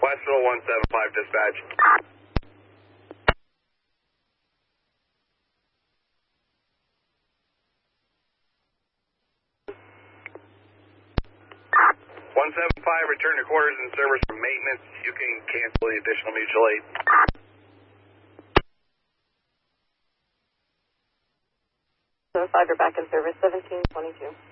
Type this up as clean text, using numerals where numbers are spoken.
Westville 175 dispatch. Return to quarters and service for maintenance. You can cancel the additional mutual aid. 5, you're back in service, 1722.